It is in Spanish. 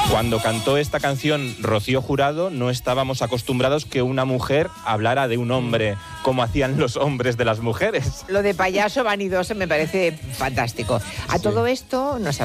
Cuando cantó esta canción Rocío Jurado, no estábamos acostumbrados que una mujer hablara de un hombre como hacían los hombres de las mujeres. Lo de payaso vanidoso me parece fantástico. A todo esto nos